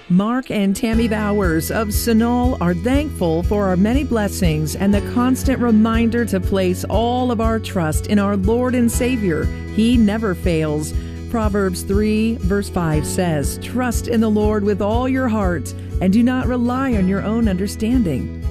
Mark and Tammy Bowers of Sunol are thankful for our many blessings and the constant reminder to place all of our trust in our Lord and Savior. He never fails. Proverbs 3, verse 5 says, "Trust in the Lord with all your heart, and do not rely on your own understanding."